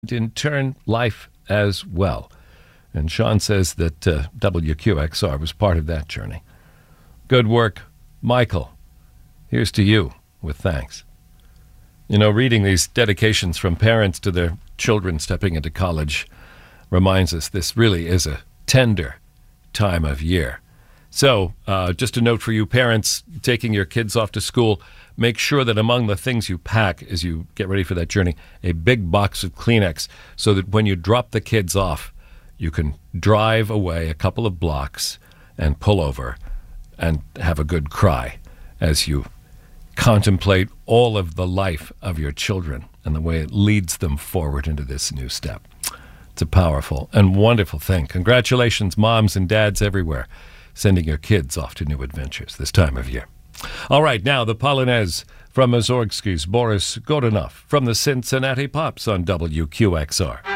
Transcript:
in turn, life as well. And Sean says that WQXR was part of that journey. Good work, Michael. Here's to you with thanks. You know, reading these dedications from parents to their children stepping into college reminds us this really is a tender time of year. So, just a note for you parents taking your kids off to school, make sure that among the things you pack as you get ready for that journey, a big box of Kleenex so that when you drop the kids off, you can drive away a couple of blocks and pull over and have a good cry as you contemplate all of the life of your children and the way it leads them forward into this new step. It's a powerful and wonderful thing. Congratulations, moms and dads everywhere, sending your kids off to new adventures this time of year. All right, now the Polonaise from Mussorgsky's Boris Godunov from the Cincinnati Pops on WQXR.